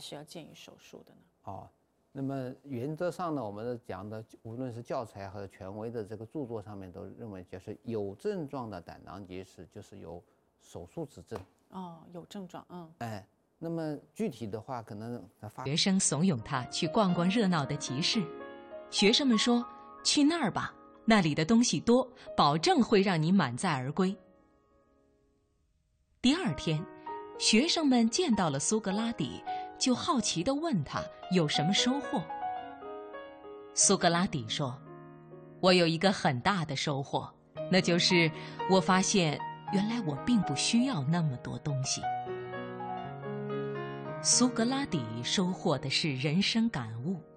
是要建议手术的呢？ 哦，那么原则上呢，我们讲的无论是教材和权威的这个著作上面都认为，就是有症状的胆囊结石就是由手术指证。 哦，有症状， 哎，那么具体的话，可能学生怂恿他去逛逛热闹的集市，学生们说：“去那儿吧，那里的东西多，保证会让你满载而归。”第二天，学生们见到了苏格拉底，就好奇地问他有什么收获。苏格拉底说：“我有一个很大的收获，那就是我发现原来我并不需要那么多东西。”苏格拉底收获的是人生感悟，